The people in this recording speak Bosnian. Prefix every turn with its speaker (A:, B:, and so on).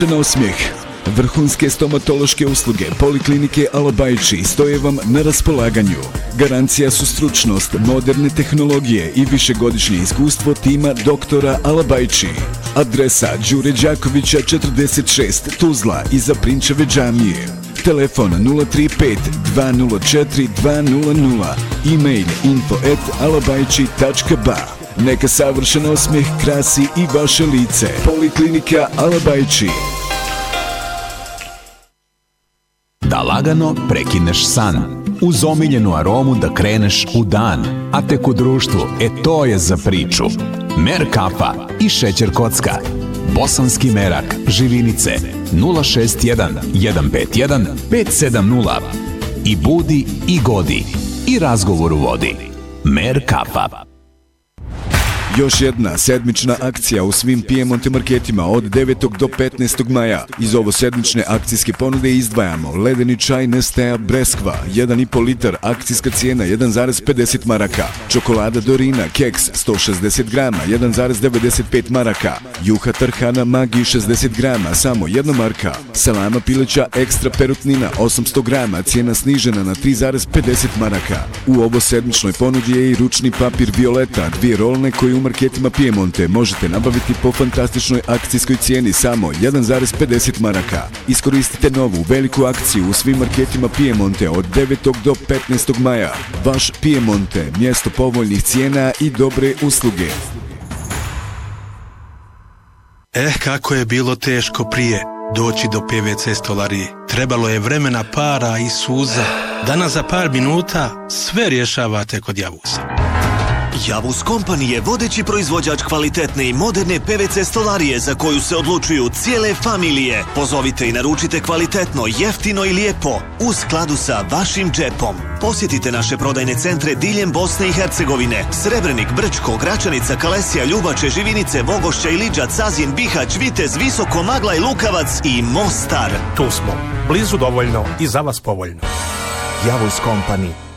A: Na osmijeh. Vrhunske stomatološke usluge Poliklinike Alabajči stoje vam na raspolaganju. Garancija su stručnost, moderne tehnologije i višegodišnje iskustvo tima doktora Alabajči. Adresa Đure Đakovića 46, Tuzla, iza Prinčeve džamije. Telefon 035 204 200, e-mail info@alabajči.ba. Neka savršen osmijeh krasi i vaše lice. Poliklinika Alabajči.
B: Da lagano prekineš san, uz omiljenu aromu da kreneš u dan, a tek u društvu, to je za priču. Mer kafa i šećer kocka. Bosanski merak, Živinice, 061 151 570. I budi i godi, i razgovor u vodi. Mer kafa.
A: Još jedna sedmična akcija u svim Piemonte marketima od 9. do 15. maja. Iz ovo sedmične akcijske ponude izdvajamo ledeni čaj Nestea Breskva, 1,5 litar, akcijska cijena 1,50 maraka. Čokolada Dorina Keks 160 grama, 1,95 maraka. Juha Tarhana Magi 60 grama, samo 1 marka. Salama pileća ekstra perutnina 800 grama, cijena snižena na 3,50 maraka. U ovo sedmičnoj ponudi je i ručni papir Violeta, 2 rolne koji u marketima Piemonte možete nabaviti po fantastičnoj akcijskoj cijeni samo 1,50 maraka. Iskoristite novu veliku akciju u svim marketima Piemonte od 9. do 15. maja. Vaš Piemonte, mjesto povoljnih cijena i dobre usluge.
C: Kako je bilo teško prije doći do PVC stolarije. Trebalo je vremena, para i suza. Danas za par minuta sve rješavate kod Javusa.
D: Javus Company je vodeći proizvođač kvalitetne i moderne PVC stolarije za koju se odlučuju cijele familije. Pozovite i naručite kvalitetno, jeftino i lijepo u skladu sa vašim džepom. Posjetite naše prodajne centre diljem Bosne i Hercegovine: Srebrenik, Brčko, Gračanica, Kalesija, Ljubače, Živinice, Vogošća, Iliđa, Cazin, Bihać, Vitez, Visoko, Magla i Lukavac i Mostar.
E: Tu smo, blizu dovoljno i za vas povoljno. Javus Company.